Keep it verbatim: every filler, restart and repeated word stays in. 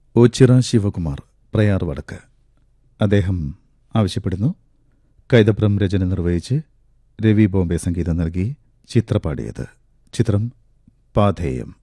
ഓച്ചിറ ശിവകുമാർ, പ്രയാർ വടക്ക്. അദ്ദേഹം ആവശ്യപ്പെടുന്നു കൈതപ്രം രചന നിർവഹിച്ച് രവി ബോംബെ സംഗീതം നൽകി ചിത്രപാടിയത്. ചിത്രം പാഥേയം.